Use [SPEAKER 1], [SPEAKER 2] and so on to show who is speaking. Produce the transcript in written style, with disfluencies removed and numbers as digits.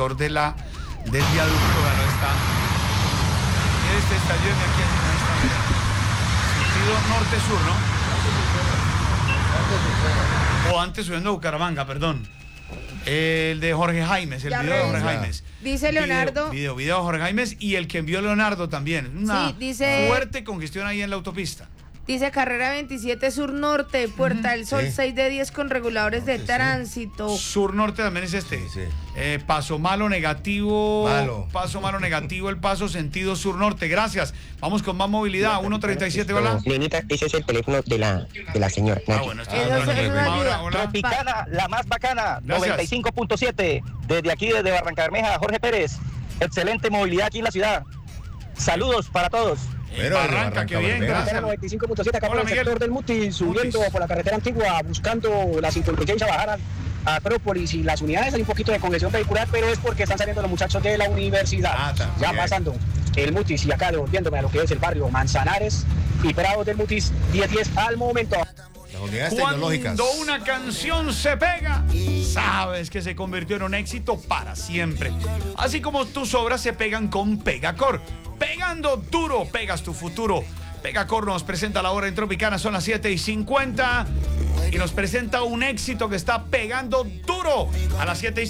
[SPEAKER 1] del viaducto, ganó esta. Este estadio de aquí en sentido norte-sur, ¿no? O antes subiendo a Bucaramanga, perdón. El de Jorge Jaimes, el video de Jorge Jaimes.
[SPEAKER 2] Dice Leonardo.
[SPEAKER 1] Video de Jorge Jaimes y el que envió Leonardo también. Una
[SPEAKER 2] dice,
[SPEAKER 1] fuerte congestión ahí en la autopista.
[SPEAKER 2] Dice carrera 27 Sur Norte, Puerta del Sol, 6 de 10 con reguladores de tránsito.
[SPEAKER 1] Sur Norte también es este. Paso malo negativo. Paso malo negativo, el paso sentido Sur Norte. Gracias. Vamos con más movilidad. 137, ¿verdad?
[SPEAKER 3] Lenita, ese es el teléfono de la señora.
[SPEAKER 1] Bueno,
[SPEAKER 4] Tropicana, la más bacana, 95.7. Desde aquí, desde Barrancabermeja, Jorge Pérez. Excelente movilidad aquí en la ciudad. Saludos para todos.
[SPEAKER 1] Pero Barranca, qué bien, gracias.
[SPEAKER 5] 95.7 acá por el sector del Mutis, subiendo por la carretera antigua, buscando la 56 a bajar a Acrópolis, y las unidades hay un poquito de congestión vehicular, pero es porque están saliendo los muchachos de la universidad. Ya pasando el Mutis y acá devolviéndome a lo que es el barrio Manzanares y Prados del Mutis, 10-10 al momento.
[SPEAKER 1] Cuando una canción se pega, sabes que se convirtió en un éxito para siempre. Así como tus obras se pegan con Pegacor. Pegando duro, pegas tu futuro. Pegacor nos presenta la hora en Tropicana, son las 7:50. Y nos presenta un éxito que está pegando duro a las 7:50.